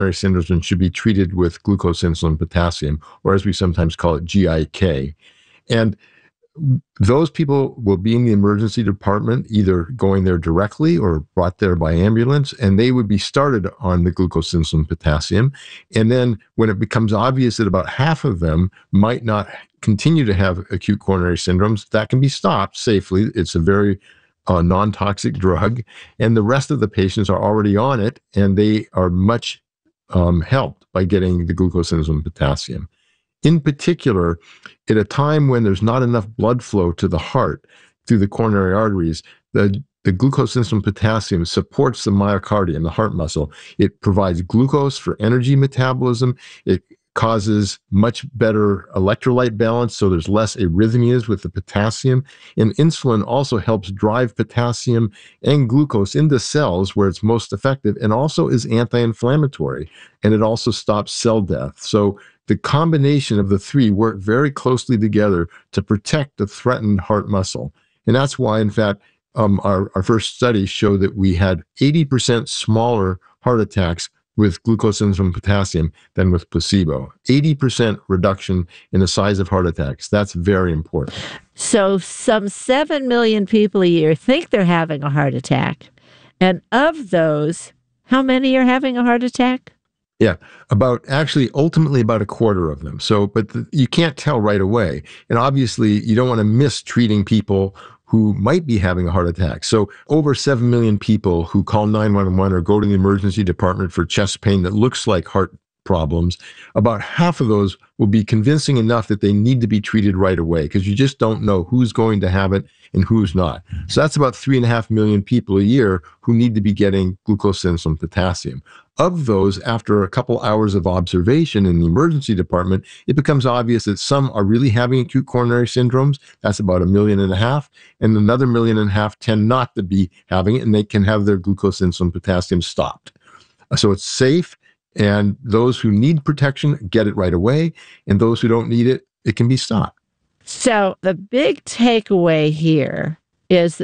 syndromes and should be treated with glucose, insulin, potassium, or as we sometimes call it, GIK. And those people will be in the emergency department, either going there directly or brought there by ambulance, and they would be started on the glucose, insulin, potassium. And then when it becomes obvious that about half of them might not continue to have acute coronary syndromes, that can be stopped safely. It's a very non-toxic drug, and the rest of the patients are already on it, and they are much helped by getting the glucose, insulin, potassium. In particular, at a time when there's not enough blood flow to the heart through the coronary arteries, the glucose, insulin, potassium supports the myocardium, the heart muscle. It provides glucose for energy metabolism. It causes much better electrolyte balance, so there's less arrhythmias with the potassium. And insulin also helps drive potassium and glucose into cells where it's most effective, and also is anti-inflammatory, and it also stops cell death. So the combination of the three work very closely together to protect the threatened heart muscle. And that's why, in fact, our first study showed that we had 80% smaller heart attacks with glucose, insulin, potassium than with placebo. 80% reduction in the size of heart attacks. That's very important. So some 7 million people a year think they're having a heart attack. And of those, how many are having a heart attack? Yeah, ultimately about a quarter of them. So, but you can't tell right away. And obviously, you don't want to miss treating people who might be having a heart attack. So over 7 million people who call 911 or go to the emergency department for chest pain that looks like heart problems, about half of those will be convincing enough that they need to be treated right away, because you just don't know who's going to have it and who's not. So that's about 3.5 million people a year who need to be getting glucose, insulin, potassium. Of those, after a couple hours of observation in the emergency department, it becomes obvious that some are really having acute coronary syndromes. That's about 1.5 million, and another 1.5 million tend not to be having it, and they can have their glucose, insulin, potassium stopped. So it's safe. And those who need protection get it right away. And those who don't need it, it can be stopped. So the big takeaway here is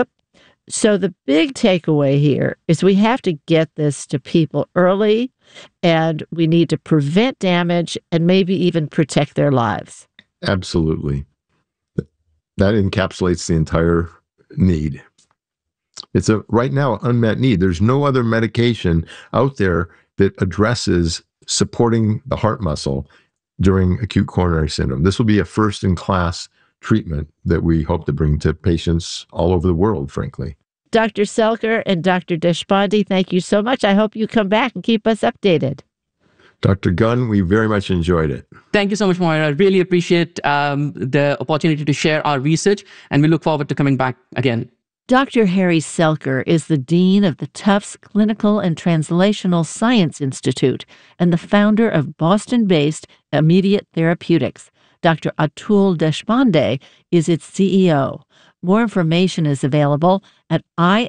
we have to get this to people early, and we need to prevent damage and maybe even protect their lives. Absolutely. That encapsulates the entire need. It's right now unmet need. There's no other medication out there that addresses supporting the heart muscle during acute coronary syndrome. This will be a first-in-class treatment that we hope to bring to patients all over the world, frankly. Dr. Selker and Dr. Deshpande, thank you so much. I hope you come back and keep us updated. Dr. Gunn, we very much enjoyed it. Thank you so much, Moira. I really appreciate the opportunity to share our research, and we look forward to coming back again. Dr. Harry Selker is the Dean of the Tufts Clinical and Translational Science Institute and the founder of Boston-based Immediate Therapeutics. Dr. Atul Deshpande is its CEO. More information is available at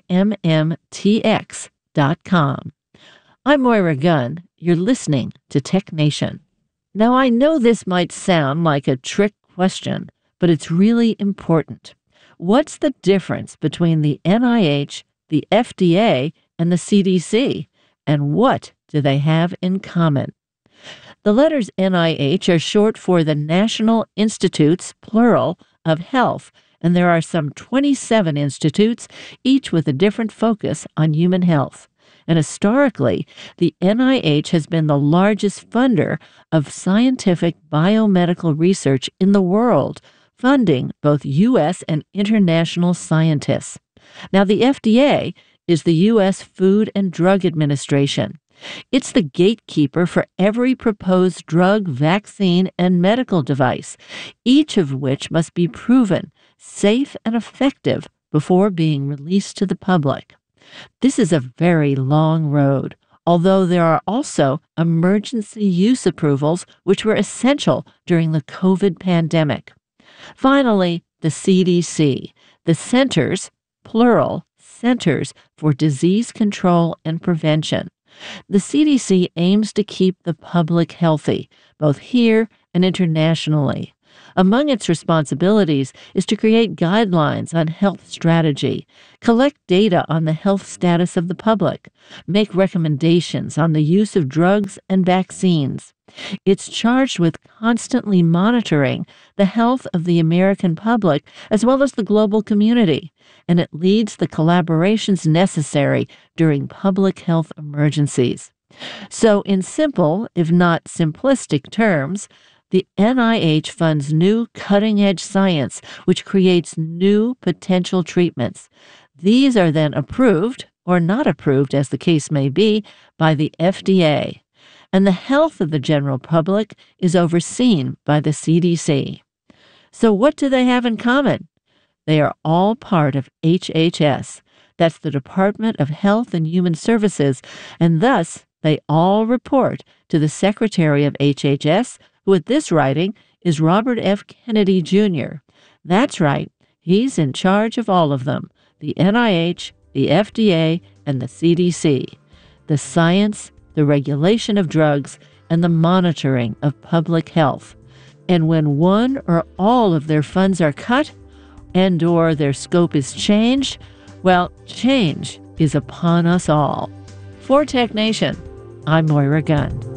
immtx.com. I'm Moira Gunn. You're listening to Tech Nation. Now, I know this might sound like a trick question, but it's really important. What's the difference between the NIH, the FDA, and the CDC? And what do they have in common? The letters NIH are short for the National Institutes, plural, of Health, and there are some 27 institutes, each with a different focus on human health. And historically, the NIH has been the largest funder of scientific biomedical research in the world, funding both U.S. and international scientists. Now, the FDA is the U.S. Food and Drug Administration. It's the gatekeeper for every proposed drug, vaccine, and medical device, each of which must be proven safe and effective before being released to the public. This is a very long road, although there are also emergency use approvals which were essential during the COVID pandemic. Finally, the CDC, the Centers, plural, Centers for Disease Control and Prevention. The CDC aims to keep the public healthy, both here and internationally. Among its responsibilities is to create guidelines on health strategy, collect data on the health status of the public, make recommendations on the use of drugs and vaccines. It's charged with constantly monitoring the health of the American public as well as the global community, and it leads the collaborations necessary during public health emergencies. So, in simple, if not simplistic terms, the NIH funds new cutting-edge science, which creates new potential treatments. These are then approved, or not approved as the case may be, by the FDA. And the health of the general public is overseen by the CDC. So what do they have in common? They are all part of HHS. That's the Department of Health and Human Services, and thus they all report to the Secretary of HHS, who at this writing is Robert F. Kennedy, Jr. That's right, he's in charge of all of them, the NIH, the FDA, and the CDC, the science, the regulation of drugs, and the monitoring of public health. And when one or all of their funds are cut and/or their scope is changed, well, change is upon us all. For Tech Nation, I'm Moira Gunn.